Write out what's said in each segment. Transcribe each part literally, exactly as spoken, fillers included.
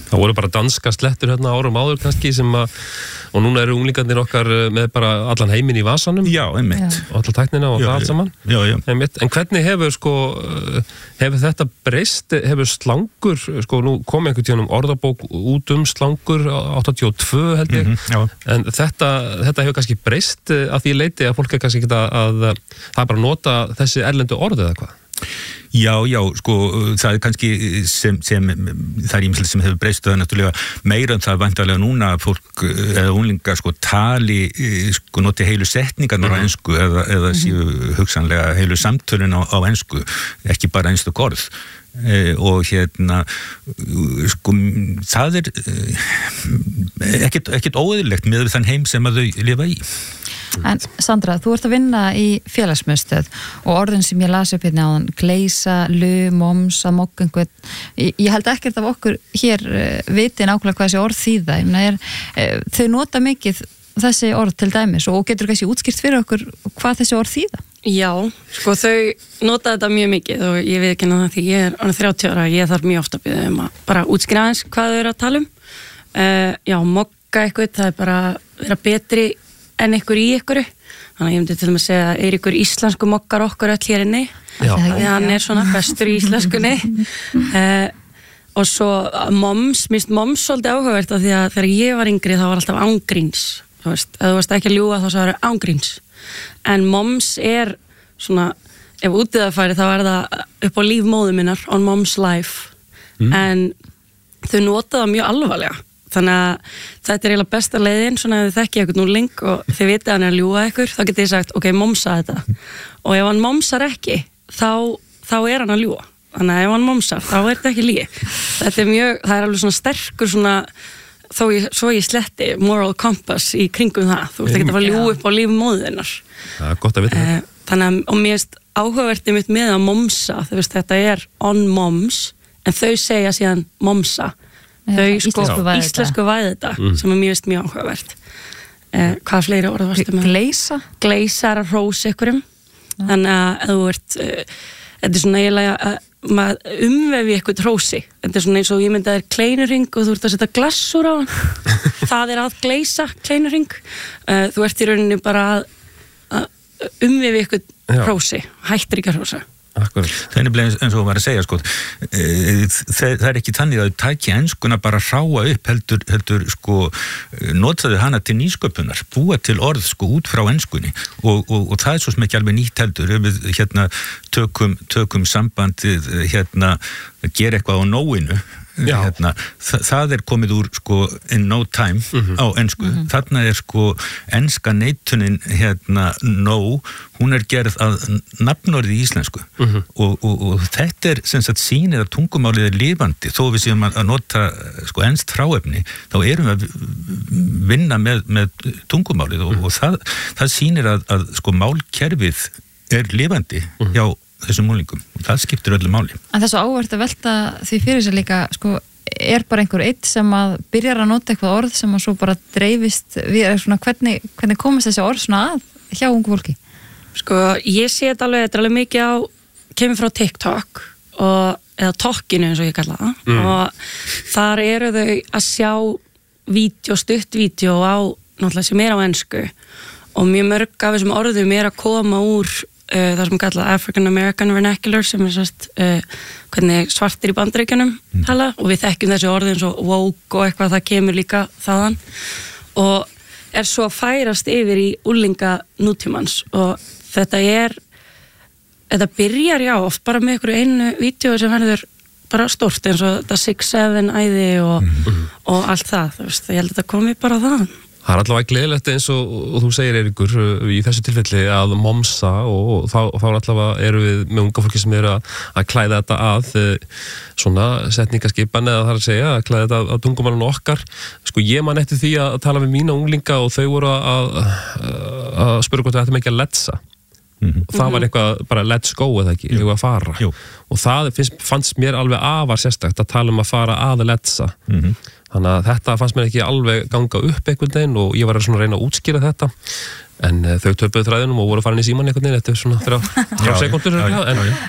Það voru bara danska slettur hérna árum áður kannski sem að, og núna eru unglingarnir okkar með bara allan heiminn í vasanum. Já, einmitt. Og allan tæknina og það allt saman. Já, já. Einmitt. En hvernig hefur sko, hefur þetta breyst, hefur slangur, sko nú kom einhvern tíðan um orðabók út um slangur áttatíu og tvö held ég, mm-hmm, en þetta, þetta hefur kannski breyst að því leiti að fólk er kannski ekki að, að það er bara að nota þessi erlendu orð eða hvað? Já, já, sko, það er kannski sem, sem það er ýmislegt sem hefur breyst það náttúrulega meira en það væntanlega núna að fólk eða unglingar sko tali sko noti heilu setningarnar mm-hmm. á ensku eða, eða séu hugsanlega heilu samtölun á, á ensku, ekki bara einstök orð. Eh, og hérna sko það er eh, ekkert, ekkert óeðlilegt með þann heim sem að þau lifa í. En Sandra, þú ert að vinna í félagsmiðstöð og orðin sem ég las upp hérna áðan, gleisa, lu, momsa, mokk einhvern, ég, ég held ekkert af okkur hér uh, viti nákvæmlega hvað þessi orð þýða, ég meina er, uh, þau nota mikið þessi orð til dæmis og getur kannski útskýrt fyrir okkur hvað þessi orð þýða? Já, sko þau nota þetta mjög mikið og ég veit ekki náttúrulega því ég er orðin þrjátíu ára, ég þarf mjög ofta að byrja um að bara útskýra aðeins hvað þau eru að tala um. Uh, já, mokka eitthvað, það er bara vera betri en ykkur í ykkur. Þannig að ég myndi til að segja að er ykkur íslensku mokkar okkur öll hér inni. Já. Þannig að hann er svona bestur í íslenskunni. uh, og svo moms, mist moms svolítið áhugavert af því að þegar ég var yngri þá var alltaf ángríns. Þú veist, ef þú varst ekki að ljúga þá sagði það ángríns. En moms er svona, ef útið að færi þá er það upp á líf móður minnar, on mom's life. Mm. En þau nota það mjög alvarlega. Þannig að þetta er eiginlega besta leiðin, svona ef þið þekkið eitthvað núling og þið vitið að hann er að ljúga ykkur, þá getið þið sagt, ok, momsa þetta. Og ef hann momsar ekki, þá, þá er hann að ljúga. Þannig að ef hann momsar, þá er þetta ekki lygi. Þetta er mjög, það er alveg svona sterkur svona, þó ég, svo ég sletti moral compass í kringum það. Þú veist ekki að fara að ljúga upp á líf móðinnar. Það er gott að vita þetta. Þannig að, og mér veist áhugavertið mitt með að momsa, þú veist, þetta er on moms, en þau segja síðan momsa. Þau sko íslensku væði þetta mm. sem er mjög veist mjög áhugavert. Eh, hvað fleiri orða varstu með? Gleisa? Gleisa er að rósa ykkurum. Ja. Þannig að þú ert, uh, þetta er svona eiginlega að maður umvefi eitthvað rósi. Þetta er svona eins og ég myndi að það er kleinurring og þú ert að setja glassur á hann. Það er að gleisa kleinurring. Uh, þú ert í rauninni bara að, að umvefi eitthvað rósi, hættir ekki að rósa. Akkurat. Það er eins og þú var að segja sko, það, það er ekki þannig að þú taki enskuna bara ráa upp heldur, heldur sko, notaðu hana til nýsköpunar, búa til orð sko út frá enskunni og, og, og það er svo sem ekki alveg nýtt heldur ef við hérna tökum, tökum sambandið hérna að gera eitthvað á nóinu. Hérna, það, það er komið úr sko in no time mm-hmm. á ensku mm-hmm. þarna er sko enska neitunin hérna no, hún er gerð að nafnorði í íslensku mm-hmm. og, og, og þetta er sem sagt sýnir að tungumálið er lifandi þó við séum að nota sko enskt hráefni þá erum við að vinna með, með tungumálið og, mm-hmm. og það, það sýnir að, að sko málkerfið er lifandi mm-hmm. hjá þessum múlingum og það skiptir öllu máli. En þessu ávert að velta því fyrir sig líka, sko, er bara einhver eitt sem að byrjar að nota eitthvað orð sem að svo bara dreifist við, svona, hvernig, hvernig komast þessi orð svona að hjá ungu fólki? Sko, ég sé þetta alveg, þetta er alveg mikið á, kemur frá TikTok og, eða tokkinu eins og ég kalla það mm. og þar eru þau að sjá vídeo, stutt vídeo á, náttúrulega sem er á ensku og mjög mörg af þessum orðum er að koma úr Uh, það sem kallað African American Vernacular sem er sérst uh, hvernig svartir í Bandaríkjunum mm. tala og við þekkjum þessi orði eins og woke og eitthvað það kemur líka þaðan og er svo að færast yfir í úlinga nútímans og þetta er þetta byrjar já oft bara með einhverju einu vídeo sem verður bara stórt eins og þetta six seven æði og, mm. og allt það, þú veist, ég held að þetta komi bara þaðan. Það er allavega gleðilegt eins og, og þú segir Eiríkur í þessu tilfelli að momsa og þá, þá er allavega eru við með unga fólki sem eru að, að klæða þetta að svona setningaskipan eða það er að segja að klæða þetta að tungumálinu okkar. Sko ég man eftir því að tala við mína unglinga og þau voru að, að spyrja hvort við ættum ekki að letsa. Mm-hmm. Og það var eitthvað bara let's go eða ekki, eitthvað að fara. Jú. Og það finnst, fannst mér alveg afar sérstakt að tala um að fara að letsa. Mhm. Þannig að þetta fannst mér ekki alveg ganga upp einhvern veginn og ég var að svona reyna að útskýra þetta en þau töpuðu þræðinum og voru farin í síman einhvern veginn eftir svona þrjá sekundur en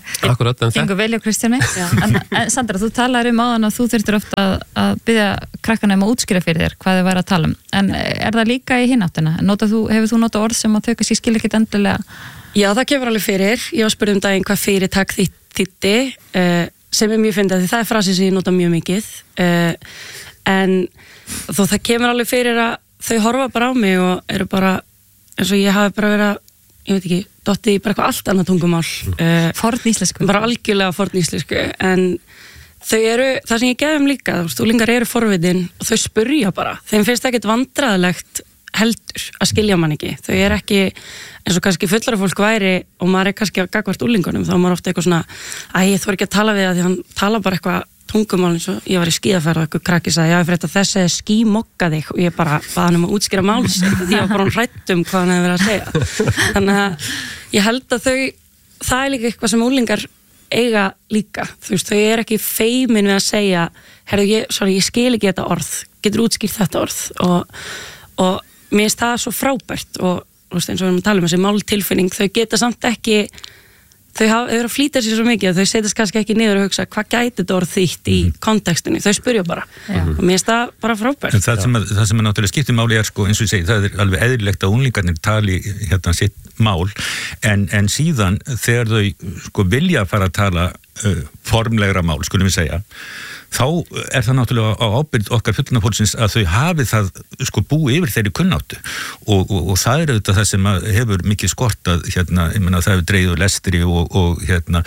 Akkurat, en gengur vel hjá Kristjáni en, en Sandra, þú talaður um áðan að þú þurftir ofta að, að byggja krakkana um að útskýra fyrir þér hvað þau væri að tala um, en er það líka í hináttina? Þú, hefur þú notað orð sem að þau kannski skil ekkit endilega? Já, það kemur alveg fyrir. Ég var spurð um daginn hvað fyrirtak þýddi, uh, sem er mjög fyndið, því það er frasi sem ég nota mjög mikið, uh, en þó það kemur alveg fyrir að þau horfa bara á mig og eru bara, eins og ég hafi bara verið að, ég veit ekki, dottið í bara eitthvað allt annað tungumál. Uh, forníslensku. Bara algjörlega forníslensku, en þau eru, það sem ég gefum líka, þú veist, úlingar eru forvitin og þau spurja bara, þeim finnst ekkert vandræðilegt heldur að skilja mann ekki, þau eru ekki eins og kannski fullara fólk væri og maður er kannski að gagvart úlingunum, þá er maður ofta eitthvað svona æ, ég þori ekki að tala við það því hann tala bara eitthvað tungumál eins og ég var í skíðaferð og eitthvað krakki sagði, já ég fyrir þetta þessi er skímokka þig og ég bara baða hann um að útskýra máls því ég var bara hrædd um hvað hann hefði verið að segja þannig að ég held að þau það er líka eitthvað sem úlingar eiga líka, þú veist, þau er ekki feimin við að segja, herru, ég, sorry, ég skil ekki þetta orð, getur útskýrt þetta orð og, og mér finnst það svo frábært og veist, eins og við erum að tala um þessi máltilfinning, þau geta samt ekki þau hafa, þau eru að flýta sér svo mikið að þau setjast kannski ekki niður og hugsa hvað gæti þetta orð þýtt í kontekstinu, þau spyrja bara Já. Og mér finnst það bara frábært. Það sem, að, það sem að náttúrulega skiptir máli er sko, eins og ég segi, það er alveg eðlilegt að unglingarnir tali hérna sitt mál en, en síðan þegar þau sko vilja fara að tala uh, formlegra mál, skulum við segja þá er það náttúrulega á ábyrgð okkar fullorðna að þau hafi það sko búið yfir þeirri kunnáttu og, og, og það er auðvitað það sem hefur mikið skortað hérna, ég meina það hefur dreigð lestri og, og hérna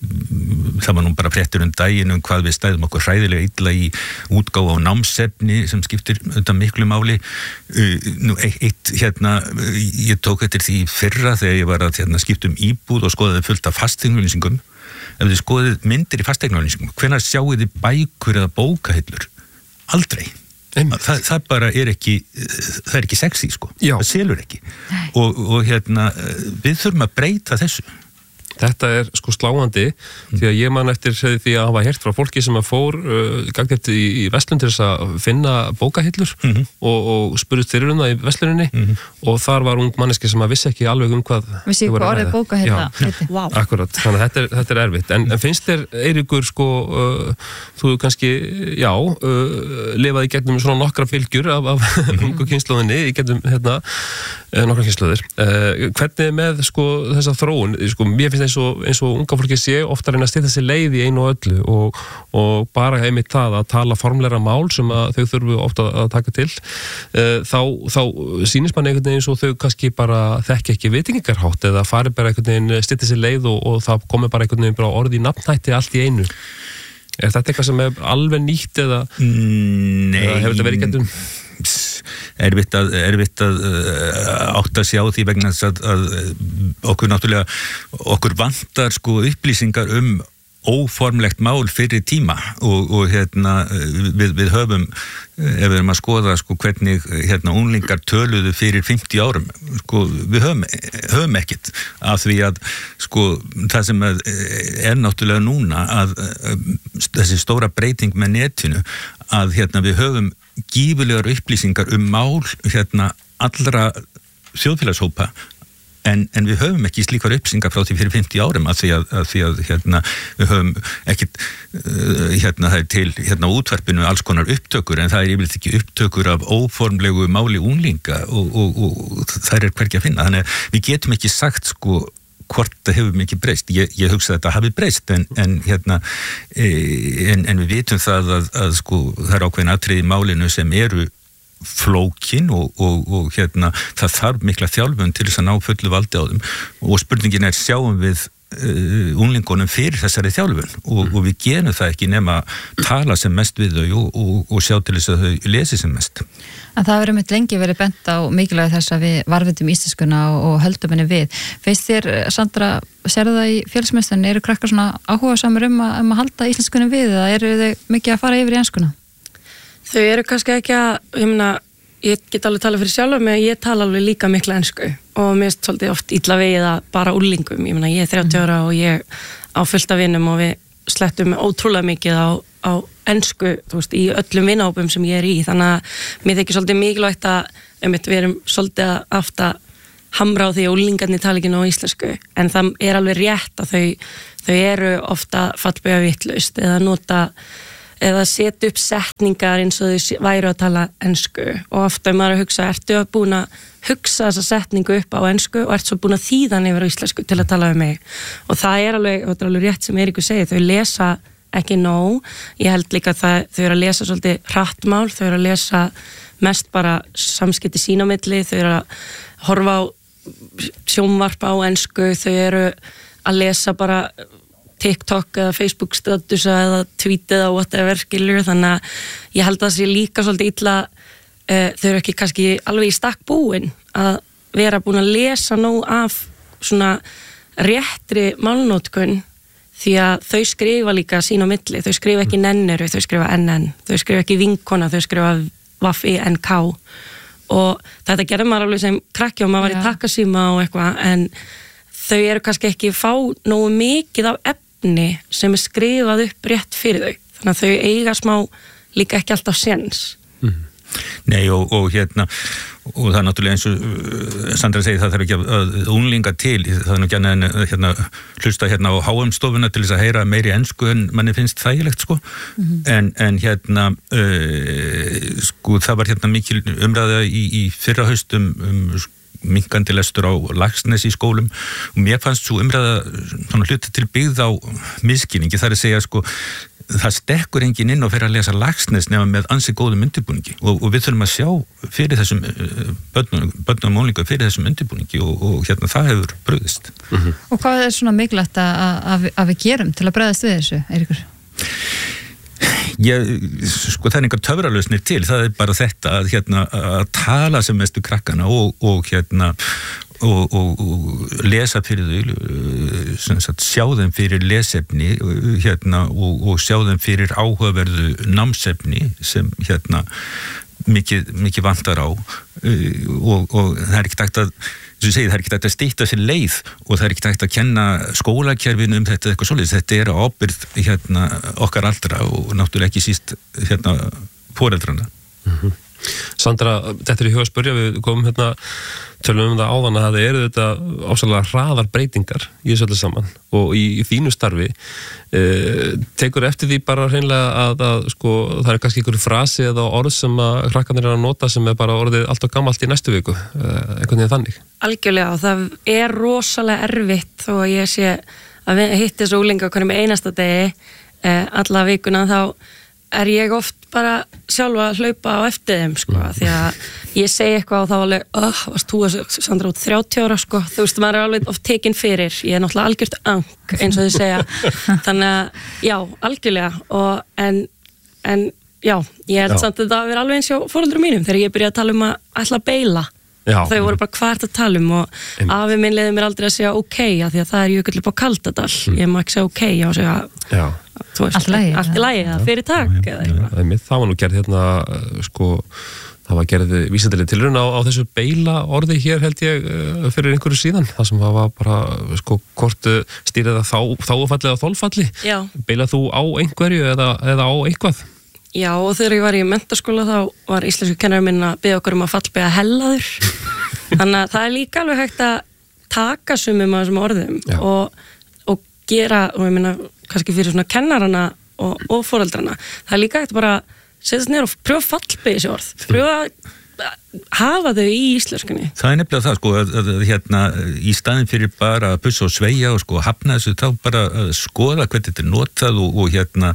það var nú bara fréttir um daginn um hvað við stæðum okkur hræðilega illa í útgáfa á námsefni sem skiptir auðvitað miklu máli uh, nú eitt hérna ég tók eftir því fyrra þegar ég var að hérna, skipta um íbúð og skoðaði fullt af fasteignaauglýsingum. Ef þið skoðið myndir í fasteignaauglýsingum, hvenær sjáu þið bækur eða bókahillur? Aldrei. Það, það bara er ekki, það er ekki sexy sko. Já. Það selur ekki. Og, og hérna, við þurfum að breyta þessu. Þetta er sko sláandi mm. því að ég man eftir því að hafa heyrt frá fólki sem að fór uh, gangt í, í verslun til þess að finna bókahillur mm-hmm. og, og spurðist fyrir um það í versluninni mm-hmm. og þar var ung manneski sem að vissi ekki alveg um hvað vissi ekki hvað orðið bókahilla wow. Akkurat, þannig að þetta er, þetta er erfitt en, en finnst þér, Eiríkur, sko uh, þú kannski, já uh, lifaði í gegnum svona nokkra bylgjur af, af mm-hmm. ungu kynslóðinni í gegnum hérna, uh, nokkra kynslóðir uh, hvernig með sko þessa þróun, sko, mér finnst eins og, eins og unga fólki sé ofta reyna að stilla sér leið í einu og öllu og, og bara einmitt það að tala formleira mál sem að þau þurfu ofta að taka til uh, þá, þá sýnist mann einhvern veginn eins og þau kannski bara þekki ekki vitingarhátt eða fari bara einhvern veginn stilla sér leið og, og það komi bara einhvern veginn bara orði í nafnhætti allt í einu. Er þetta eitthvað sem er alveg nýtt eða, Nei, eða hefur þetta verið í getum? Erfitt að, erfitt að uh, átta sig á því vegna þess að, að okkur náttúrulega okkur vantar sko upplýsingar um óformlegt mál fyrir tíma og, og hérna við, við höfum ef við erum að skoða sko hvernig hérna unglingar töluðu fyrir fimmtíu árum sko við höfum, höfum ekkert af því að sko það sem er náttúrulega núna að, að þessi stóra breyting með netinu að hérna við höfum gífurlegar upplýsingar um mál hérna allra þjóðfélagshópa en, en við höfum ekki slíkar upplýsingar frá því fyrir fimmtíu árum að því að, að, því að hérna, við höfum ekkit uh, hérna það er til hérna útvarpinu alls konar upptökur en það er yfirleitt ekki upptökur af óformlegu máli unglinga og, og, og það er hvergi að finna þannig að við getum ekki sagt sko hvort það hefur mikið breyst. Ég, ég hugsa að þetta hafi breyst en, en, hérna, en, en við vitum það að, að sko, það er ákveðin atriði í málinu sem eru flókin og, og, og hérna, það þarf mikla þjálfun til þess að ná fullu valdi á þeim og spurningin er sjáum við uh, unglingunum fyrir þessari þjálfun og, og við gerum það ekki nema tala sem mest við þau og, og, og sjá til þess að þau lesi sem mest. En það verður mitt lengi verið bent á mikilvægi þess að við varvitum íslenskuna og höldum henni við. Feist þér, Sandra, sérðu það í félagsmeðstöðinni, eru krakkar svona áhuga samur um að, um að halda íslenskunni við eða eru þau mikið að fara yfir í enskuna? Þau eru kannski ekki að, ég meina, ég get alveg tala fyrir sjálf með ég tala alveg líka mikla ensku og mér er svolítið oft illa vegið að bara úrlingum. Ég meina, ég er þrjátíu ára og ég á fullt af vinum og við slettum ótrúlega mikið á, á ensku, þú veist, í öllum vinahópum sem ég er í, þannig að mér þykir svolítið mikilvægt að um, við erum svolítið að afta hamra á því að úlingarnir tala ekki nóg íslensku, en það er alveg rétt að þau, þau eru ofta fallbega vitlaust eða nota eða setja upp setningar eins og þau væru að tala ensku og ofta er maður að hugsa, ertu að búin að hugsa þessa setningu upp á ensku og ert svo búin að þýða hann yfir á íslensku til að tala um mig og það er alveg, það er alveg rétt sem Eiríkur segir, þau lesa ekki nóg, ég held líka að það, þau eru að lesa svolítið hrattmál, þau eru að lesa mest bara samskipti sín á milli, þau eru að horfa á sjónvarp á ensku, þau eru að lesa bara TikTok eða Facebook statusa eða tweetið eða whatever, skilur, þannig að ég held að það sé líka svolítið illa, uh, þau eru ekki kannski alveg í stakk búin að vera búin að lesa nóg af svona réttri málnótkun því að þau skrifa líka sín á milli, þau skrifa ekki nenniru, þau skrifa nn, þau skrifa ekki vinkona, þau skrifa vaff í en ká og þetta gerði maður alveg sem krakki og maður var í takkasíma og eitthvað en þau eru kannski ekki fá nógu mikið af efni sem er skrifað upp rétt fyrir þau, þannig að þau eiga smá líka ekki alltaf séns. Mm. Nei og, og hérna og það er náttúrulega eins og Sandra segir það þarf ekki að unglinga til það er nú ekki en hérna hlusta hérna á H M-stofuna til þess að heyra meiri ensku en manni finnst þægilegt sko mm-hmm. en, en hérna uh, sko það var hérna mikil umræða í, í fyrra haustum um minkandi lestur á Laxnesi í skólum og mér fannst svo umræða svona hluti til byggð á misskilningi þar að segja sko það stekkur enginn inn og fer að lesa Laxnes nema með ansi góðum undirbúningi og, og við þurfum að sjá fyrir þessum börnum, börnum og unglinga fyrir þessum undirbúningi og, og hérna það hefur brugðist. Mm-hmm. Og hvað er svona mikilvægt að, að, að við gerum til að bregðast við þessu, Eiríkur? Ég, sko það er einhver töfralausnir til, það er bara þetta að, hérna, að tala sem mestu krakkana og, og hérna Og, og, og lesa fyrir þau sem sagt, sjá þeim fyrir lesefni hérna, og, og sjá þeim fyrir áhugaverðu námsefni sem hérna mikið, mikið vantar á og, og það er ekki takt að Segi, það er ekki takt að stytta sér leið og það er ekki takt að kenna skólakerfinu um þetta eitthvað svoleiðis, þetta er ábyrgð hérna, okkar aldra og náttúrulega ekki síst hérna, foreldrana. Mm-hmm. Sandra, þetta er í huga að spyrja, við komum hérna tölum um það áðan að það eru þetta ásalega hraðar breytingar í þessu öllu saman og í, í þínu starfi eh, tekur eftir því bara hreinlega að, að sko, það er kannski einhverju frasi eða orð sem að krakkarnir er að nota sem er bara orðið allt og gamalt í næstu viku eh, einhvern veginn þannig. Algjörlega og það er rosalega erfitt þó að ég sé að hitti þessu unglinga hvernig með einasta degi eh, alla vikuna þá er ég oft bara sjálfa að hlaupa á eftir þeim sko, því að ég segi eitthvað og þá alveg, oh, varst þú að Sandra út þrjátíu ára sko, þú veist, maður er alveg oft tekin fyrir, ég er náttúrulega algjört ang eins og þau segja, þannig að já, algjörlega, og en, en já, ég held samt að þetta að vera alveg eins og foreldrum mínum, þegar ég byrjaði að tala um að ætla að beila, já, þau voru bara hvað ert að tala um og afi minn leiði mér aldrei að segja ok, að því að það er jökull upp á Kaldadal, mm. ég má ekki segja ok, ég má segja já. Þú veist, allt í lagi, það fyrir takk eða eitthvað. Það var nú gerð hérna, sko, það var gerð vísindaleg tilraun á, á þessu beila orði hér held ég fyrir einhverju síðan, það sem það var bara, sko, hvort stýrið það þá, þáfalli eða þolfalli. Já. Beilað þú á einhverju eða, eða á eitthvað? Já, og þegar ég var í menntaskóla þá var íslensku kennarinn minn að biðja okkur um að fallbega hellaður. Þannig að það er líka alveg hægt að taka sumum af þessum orðum og, og gera, og ég meina, kannski fyrir svona kennarana og, og foreldrana. Það er líka hægt bara að setja sér niður og pröfa að fallbega þessi orð. Pröfa að hafa þau í íslenskunni. Það er nefnilega það sko að, að hérna í staðin fyrir bara að pussa og sveigja og sko hafna þessu þá bara að skoða hvernig þetta er notað og, og hérna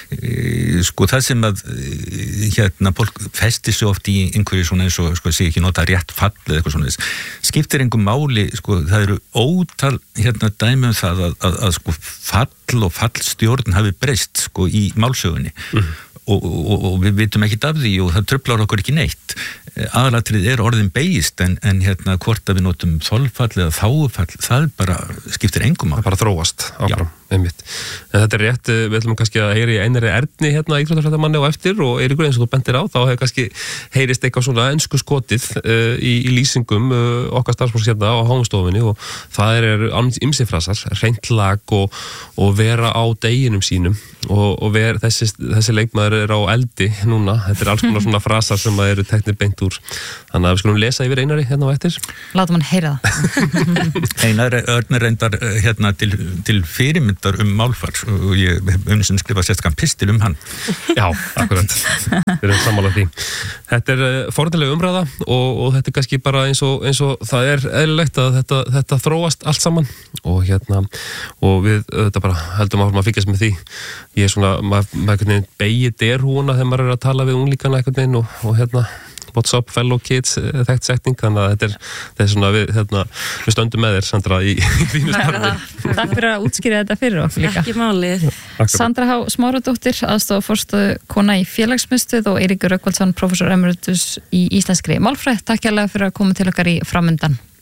e, sko það sem að hérna fólk festir sig oft í einhverju svona eins og sko sé ekki nota rétt fall eða eitthvað svona þess. Skiptir engum máli sko það eru ótal hérna dæmi um það að, að, að sko fall og fallstjórn hafi breyst sko í málsögunni. Mm. Og, og, og við vitum ekkert af því og það truflar okkur ekki neitt. Aðalatrið er orðin beigist en, en hérna hvort að við notum þolfall eða þágufall, það bara skiptir engum á. Það bara þróast áfram. Já. Einmitt. En þetta er rétt, við ætlum kannski að heyri einari Erni hérna íþróttafréttamanni og eftir og Eiríkur eins og þú bendir á, þá hefur kannski heyrist eitthvað svona ensku skotið uh, í, í lýsingum uh, okkar starfsfólks hérna á háumstofunni og það er ymsifrasar, hreint lag og, og vera á deginum sínum og, og ver, þessi, þessi leikmaður er á eldi núna, þetta er alls konar svona frasar sem að eru teknir beint úr, þannig að við skulum lesa yfir Einari hérna á eftir. Látum hann heyra það. Einar Örn reyndar hérna til, til fyrirmyndar um málfar og ég hef um sem skrifað sérstakann pistil um hann. Já, akkurat. Við erum sammálað því. Þetta er fornileg umræða og, og þetta er kannski bara eins og, eins og það er eðlilegt að þetta, þetta þróast allt saman og hérna og við þetta bara heldum áfram að fylgjast með því. Ég er svona, maður mað, beigi derhúuna þegar maður er að tala við unglíkana einhvern veginn og, og hérna what's up fellow kids, þekkt setning, þannig að þetta er, þetta er svona við, hérna, við stöndum með þér, Sandra, í, í þínu starfi. Takk fyrir að útskýra þetta fyrir okkur líka. Ekki málið. Sandra H. Smáradóttir, aðstofa forstöðu kona í félagsmiðstöð og Eiríkur Rögnvaldsson, prófessor emeritus í íslenskri málfræði. Takk hérlega fyrir að koma til okkar í framöndan.